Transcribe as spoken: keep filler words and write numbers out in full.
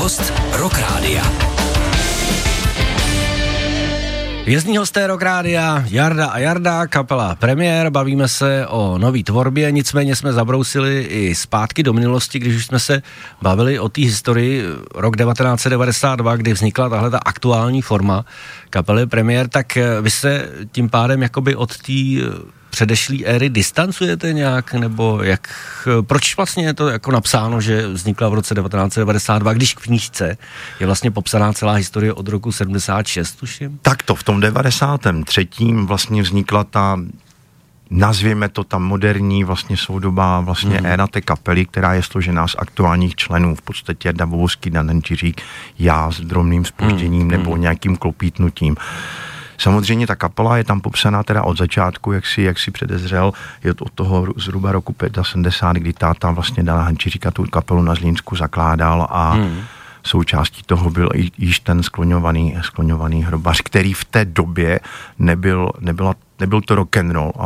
host Rock Rádia. Vězní hosté Rock Rádia, Jarda a Jarda, kapela Premiér, bavíme se o nový tvorbě, nicméně jsme zabrousili i zpátky do minulosti, když už jsme se bavili o té historii rok devatenáct set devadesát dva, kdy vznikla tahle ta aktuální forma kapely Premiér, tak vy se tím pádem jakoby od té předešlý éry distancujete nějak, nebo jak, proč vlastně je to jako napsáno, že vznikla v roce devatenáct set devadesát dva, když v knížce je vlastně popsaná celá historie od roku sedmdesát šest, tuším? Tak to v tom devadesátém třetím vlastně vznikla ta, nazvěme to ta moderní vlastně soudobá vlastně hmm. éra té kapely, která je složená z aktuálních členů, v podstatě Jarda Bobovský, Dan Hendžiřík, já s drobným zpožděním hmm. nebo nějakým klopítnutím. Samozřejmě ta kapela je tam popsaná teda od začátku, jak si, jak si předezřel, je od toho zhruba roku sedmdesát pět, kdy táta vlastně Dana Hendžiříka tu kapelu na Zlínsku zakládal a hmm. součástí toho byl již ten skloňovaný, skloňovaný hrobař, který v té době nebyl, nebyla, nebyl to rock'n'roll,